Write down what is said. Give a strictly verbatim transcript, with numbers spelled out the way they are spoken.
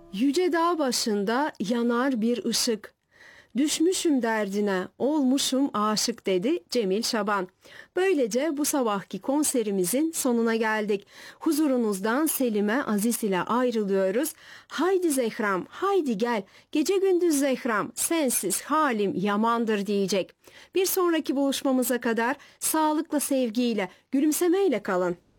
Yüce dağ başında yanar bir ışık. Düşmüşüm derdine, olmuşum aşık dedi Cemil Şaban. Böylece bu sabahki konserimizin sonuna geldik. Huzurunuzdan Selime Aziz ile ayrılıyoruz. Haydi Zehram, haydi gel, gece gündüz Zehram, sensiz halim yamandır diyecek. Bir sonraki buluşmamıza kadar sağlıkla, sevgiyle, gülümsemeyle kalın.